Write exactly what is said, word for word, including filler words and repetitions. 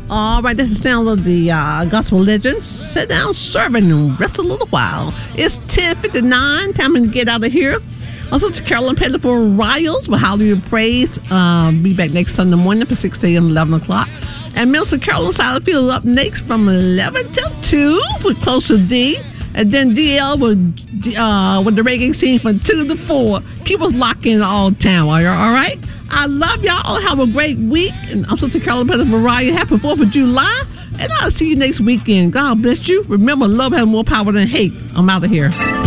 All right, that's the sound of the uh, gospel legends. Sit down, serving, and rest a little while. It's ten fifty-nine. Time to get out of here. Also, it's Carolyn Petty for Riles with Hallelujah Praise. Um, be back next Sunday morning for six a.m. eleven o'clock. And Minister Carolyn Satterfield up next from eleven till two with Close to Thee. And then D L with, uh, with the reggae scene from two to four. Keep us locked in all town, all right? I love y'all. Have a great week. And I'm Sister Carolyn Petty for Riles. Happy fourth of July. And I'll see you next weekend. God bless you. Remember, love has more power than hate. I'm out of here.